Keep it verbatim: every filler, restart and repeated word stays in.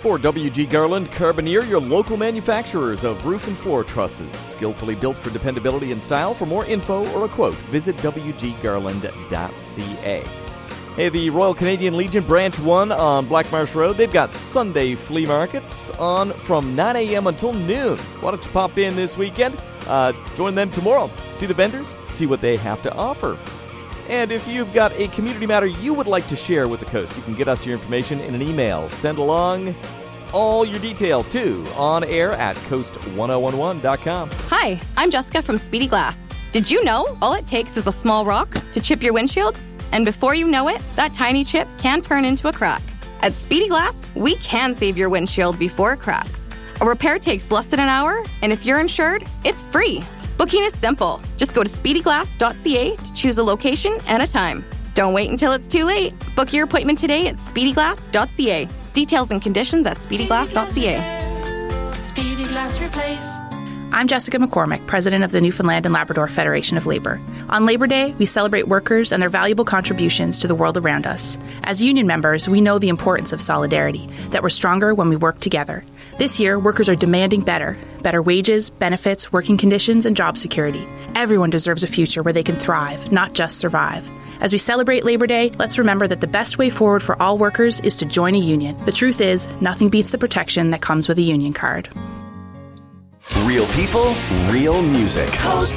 For W G. Garland Carboneer, your local manufacturers of roof and floor trusses. Skillfully built for dependability and style. For more info or a quote, visit w g garland dot c a. Hey, the Royal Canadian Legion Branch one on Black Marsh Road, they've got Sunday flea markets on from nine a.m. until noon. Why don't you pop in this weekend? Uh, join them tomorrow. See the vendors, see what they have to offer. And if you've got a community matter you would like to share with the Coast, you can get us your information in an email. Send along all your details to on air at coast ten eleven dot com. Hi, I'm Jessica from Speedy Glass. Did you know all it takes is a small rock to chip your windshield? And before you know it, that tiny chip can turn into a crack. At Speedy Glass, we can save your windshield before it cracks. A repair takes less than an hour, and if you're insured, it's free. Booking is simple. Just go to speedy glass dot c a to choose a location and a time. Don't wait until it's too late. Book your appointment today at speedy glass dot c a. Details and conditions at speedy glass dot c a. Speedy Glass Replace. I'm Jessica McCormick, president of the Newfoundland and Labrador Federation of Labour. On Labor Day, we celebrate workers and their valuable contributions to the world around us. As union members, we know the importance of solidarity, that we're stronger when we work together. This year, workers are demanding better. Better wages, benefits, working conditions, and job security. Everyone deserves a future where they can thrive, not just survive. As we celebrate Labor Day, let's remember that the best way forward for all workers is to join a union. The truth is, nothing beats the protection that comes with a union card. Real people, real music.